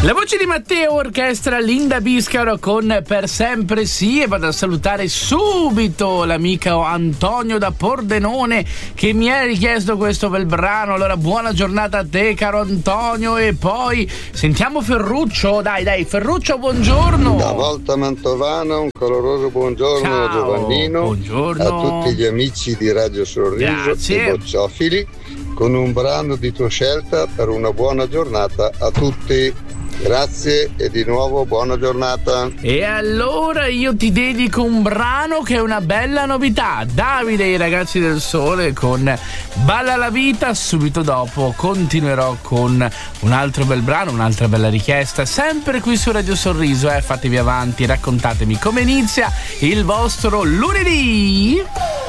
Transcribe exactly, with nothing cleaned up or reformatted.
La voce di Matteo, orchestra Linda Biscaro con Per sempre sì, e vado a salutare subito l'amico Antonio da Pordenone che mi ha richiesto questo bel brano. Allora buona giornata a te caro Antonio, e poi sentiamo Ferruccio. Dai dai Ferruccio, buongiorno. Da Volta Mantovana un caloroso buongiorno. Ciao, a Giovannino, buongiorno a tutti gli amici di Radio Sorriso. Grazie. E bocciofili, con un brano di tua scelta per una buona giornata a tutti. Grazie e di nuovo buona giornata. E allora io ti dedico un brano che è una bella novità. Davide e i ragazzi del sole con Balla la vita. Subito dopo continuerò con un altro bel brano, un'altra bella richiesta, sempre qui su Radio Sorriso. eh. Fatevi avanti, raccontatemi come inizia il vostro lunedì.